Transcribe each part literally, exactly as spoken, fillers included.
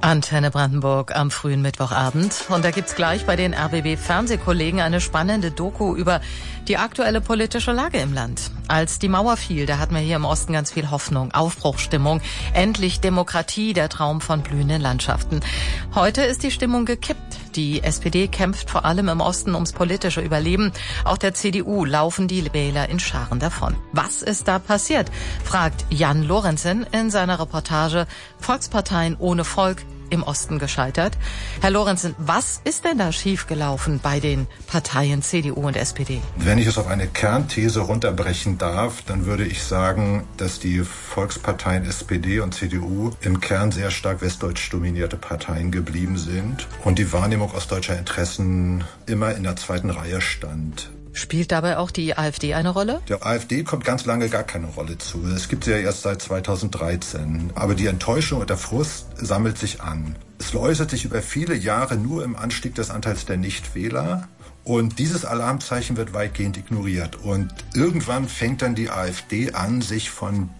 Antenne Brandenburg am frühen Mittwochabend. Und da gibt's gleich bei den R B B-Fernsehkollegen eine spannende Doku über die aktuelle politische Lage im Land. Als die Mauer fiel, da hatten wir hier im Osten ganz viel Hoffnung, Aufbruchsstimmung, endlich Demokratie, der Traum von blühenden Landschaften. Heute ist die Stimmung gekippt. Die S P D kämpft vor allem im Osten ums politische Überleben. Auch der C D U laufen die Wähler in Scharen davon. Was ist da passiert? Fragt Jan Lorenzen in seiner Reportage Volksparteien ohne Volk im Osten gescheitert. Herr Lorenzen, was ist denn da schiefgelaufen bei den Parteien C D U und S P D? Wenn ich es auf eine Kernthese runterbrechen darf, dann würde ich sagen, dass die Volksparteien S P D und C D U im Kern sehr stark westdeutsch dominierte Parteien geblieben sind und die Wahrnehmung ostdeutscher Interessen immer in der zweiten Reihe stand. Spielt dabei auch die AfD eine Rolle? Der AfD kommt ganz lange gar keine Rolle zu. Es gibt sie ja erst seit zweitausenddreizehn. Aber die Enttäuschung und der Frust sammelt sich an. Es läutet sich über viele Jahre nur im Anstieg des Anteils der Nichtwähler. Und dieses Alarmzeichen wird weitgehend ignoriert. Und irgendwann fängt dann die AfD an, sich von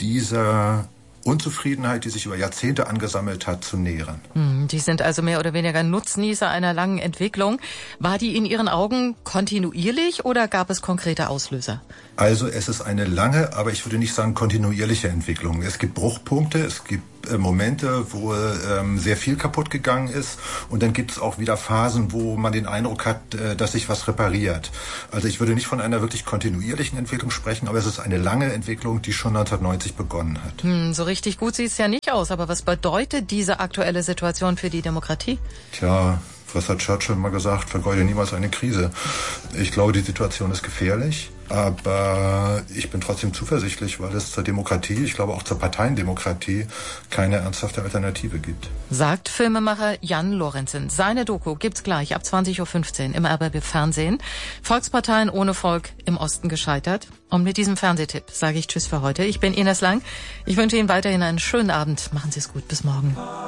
dieser Unzufriedenheit, die sich über Jahrzehnte angesammelt hat, zu nähren. Hm, die sind also mehr oder weniger Nutznießer einer langen Entwicklung. War die in Ihren Augen kontinuierlich oder gab es konkrete Auslöser? Also es ist eine lange, aber ich würde nicht sagen kontinuierliche Entwicklung. Es gibt Bruchpunkte, es gibt äh, Momente, wo ähm, sehr viel kaputt gegangen ist und dann gibt es auch wieder Phasen, wo man den Eindruck hat, äh, dass sich was repariert. Also ich würde nicht von einer wirklich kontinuierlichen Entwicklung sprechen, aber es ist eine lange Entwicklung, die schon neunzehnhundertneunzig begonnen hat. Hm, so richtig gut sieht es ja nicht aus, aber was bedeutet diese aktuelle Situation für die Demokratie? Tja, was hat Churchill mal gesagt? Vergeude niemals eine Krise. Ich glaube, die Situation ist gefährlich, aber ich bin trotzdem zuversichtlich, weil es zur Demokratie, ich glaube auch zur Parteiendemokratie, keine ernsthafte Alternative gibt. Sagt Filmemacher Jan Lorenzen. Seine Doku gibt's gleich ab zwanzig Uhr fünfzehn im R B B Fernsehen. Volksparteien ohne Volk im Osten gescheitert. Und mit diesem Fernsehtipp sage ich Tschüss für heute. Ich bin Ines Lang. Ich wünsche Ihnen weiterhin einen schönen Abend. Machen Sie es gut. Bis morgen.